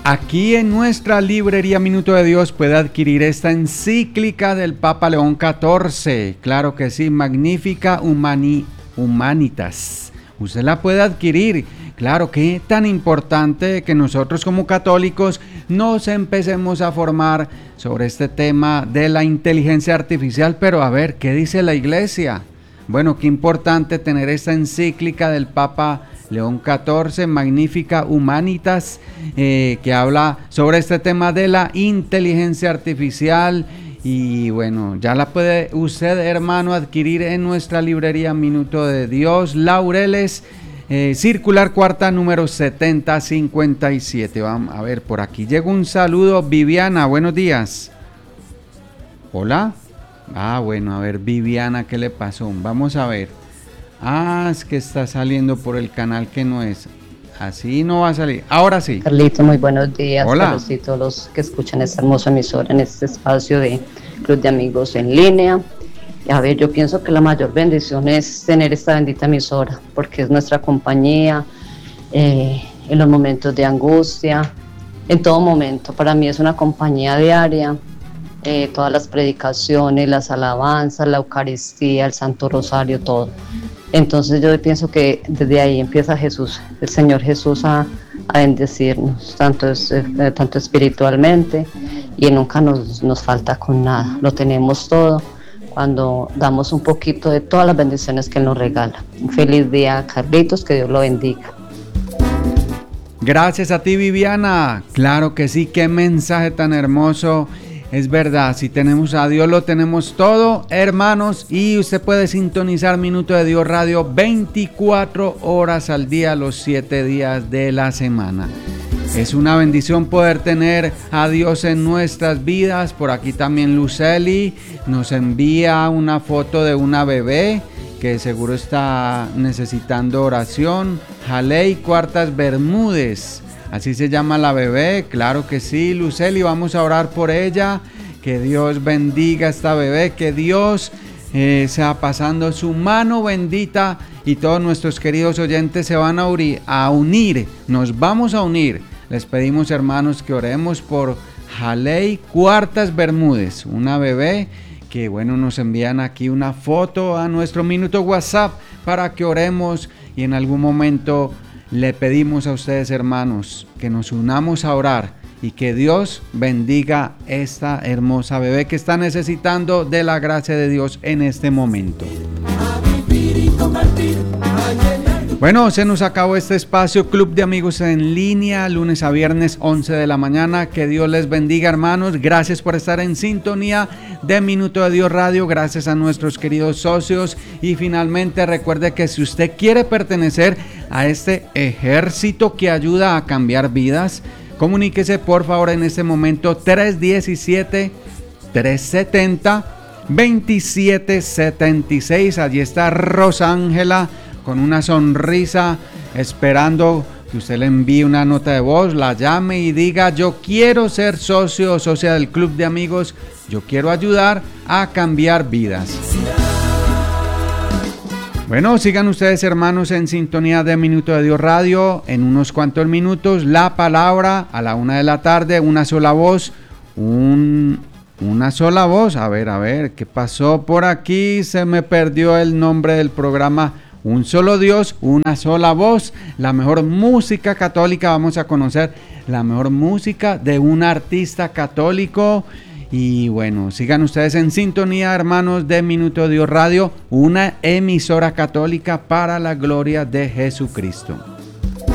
Aquí en nuestra librería Minuto de Dios puede adquirir esta encíclica del Papa León XIV. Claro que sí, Magnificat Humanitas. Usted la puede adquirir. Claro que es tan importante que nosotros como católicos nos empecemos a formar sobre este tema de la inteligencia artificial. Pero a ver, ¿qué dice la Iglesia? Bueno, qué importante tener esta encíclica del Papa León XIV, Magnificat Humanitas, que habla sobre este tema de la inteligencia artificial. Y bueno, ya la puede usted, hermano, adquirir en nuestra librería Minuto de Dios, Laureles, circular cuarta, número 7057. Vamos a ver, por aquí llegó un saludo. Viviana, buenos días. Hola. Bueno, a ver, Viviana, ¿qué le pasó? Vamos a ver. Es que está saliendo por el canal que no es. Así no va a salir. Ahora sí. Carlito, muy buenos días. Hola. Carlos y todos los que escuchan esta hermosa emisora en este espacio de Club de Amigos en Línea. A ver, yo pienso que la mayor bendición es tener esta bendita emisora, porque es nuestra compañía en los momentos de angustia, en todo momento. Para mí es una compañía diaria. Todas las predicaciones, las alabanzas, la Eucaristía, el Santo Rosario, todo. Entonces yo pienso que desde ahí empieza Jesús, el Señor Jesús a bendecirnos, tanto espiritualmente, y nunca nos falta con nada, lo tenemos todo cuando damos un poquito de todas las bendiciones que Él nos regala. Un feliz día, Carlitos, que Dios lo bendiga. Gracias a ti, Viviana. Claro que sí, qué mensaje tan hermoso. Es verdad, si tenemos a Dios lo tenemos todo, hermanos, y usted puede sintonizar Minuto de Dios Radio 24 horas al día, los 7 días de la semana. Es una bendición poder tener a Dios en nuestras vidas. Por aquí también Luceli nos envía una foto de una bebé que seguro está necesitando oración. Jaley Cuartas Bermúdez. Así se llama la bebé, claro que sí, Luceli, vamos a orar por ella, que Dios bendiga a esta bebé, que Dios sea pasando su mano bendita, y todos nuestros queridos oyentes se van a unir, nos vamos a unir. Les pedimos, hermanos, que oremos por Jaley Cuartas Bermúdez, una bebé que bueno, nos envían aquí una foto a nuestro minuto WhatsApp para que oremos, y en algún momento le pedimos a ustedes, hermanos, que nos unamos a orar y que Dios bendiga esta hermosa bebé que está necesitando de la gracia de Dios en este momento. Bueno, se nos acabó este espacio Club de Amigos en Línea, lunes a viernes 11 de la mañana. Que Dios les bendiga, hermanos. Gracias por estar en sintonía de Minuto de Dios Radio. Gracias a nuestros queridos socios. Y finalmente recuerde que si usted quiere pertenecer a este ejército que ayuda a cambiar vidas, comuníquese por favor en este momento 317-370-2776. Allí está Rosángela con una sonrisa, esperando que usted le envíe una nota de voz, la llame y diga: yo quiero ser socio o socia del Club de Amigos, yo quiero ayudar a cambiar vidas. Bueno, sigan ustedes, hermanos, en sintonía de Minuto de Dios Radio. En unos cuantos minutos, la palabra a la 1 de la tarde, una sola voz, una sola voz. A ver, ¿qué pasó por aquí? Se me perdió el nombre del programa. Un solo Dios, una sola voz, la mejor música católica. Vamos a conocer la mejor música de un artista católico. Y bueno, sigan ustedes en sintonía, hermanos, de Minuto de Dios Radio, una emisora católica para la gloria de Jesucristo.